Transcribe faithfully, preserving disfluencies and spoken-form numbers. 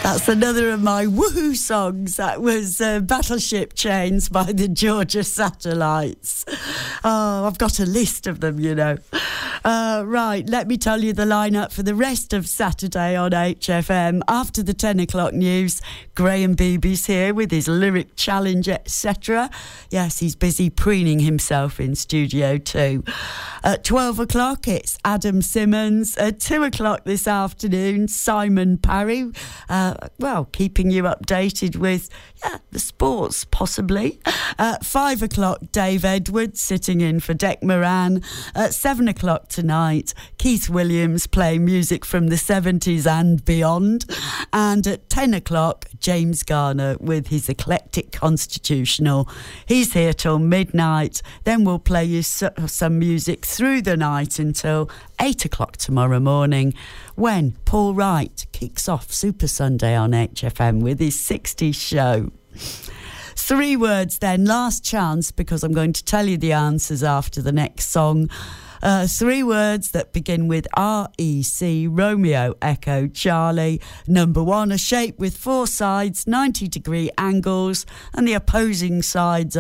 That's another of my woohoo songs. That was uh, Battleship Chains by the Georgia Satellites. Oh, I've got a list of them, you know. Uh, right, let me tell you the lineup for the rest of Saturday on H F M. After the ten o'clock news, Graham Beebe's here with his lyric challenge, et cetera. Yes, he's busy preening himself in Studio two. At twelve o'clock, it's Adam Simmons. At two o'clock this afternoon, Simon Parry. Uh, well, keeping you updated with yeah, the sports, possibly. At five o'clock, Dave Edwards sitting in for Dec Moran. At seven o'clock tonight, Keith Williams playing music from the seventies and beyond. And at ten o'clock, James Garner with his eclectic constitutional. He's here till midnight. Then we'll play you so- some music through the night until eight o'clock tomorrow morning, when Paul Wright kicks off Super Sunday on H F M with his sixties show. Three words then, last chance, because I'm going to tell you the answers after the next song. Uh, three words that begin with R E C, Romeo, Echo, Charlie. Number one, a shape with four sides, ninety degree angles, and the opposing sides